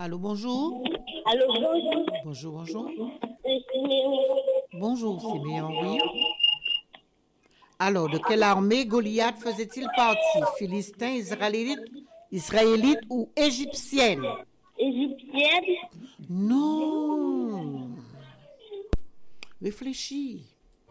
Allô, bonjour. Allô, bonjour. Bonjour, bonjour. C'est Siméon. Bonjour, Siméon, oui. Alors, de quelle armée Goliath faisait-il partie? Philistin, israélite ou égyptienne? Égyptienne. Non. Réfléchis.